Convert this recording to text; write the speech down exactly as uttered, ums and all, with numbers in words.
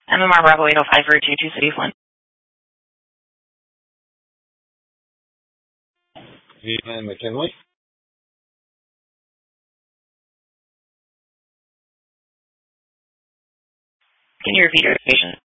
M M R Bravo eight oh five for two two City Flint. Vietnam McKinley. Can you repeat your location?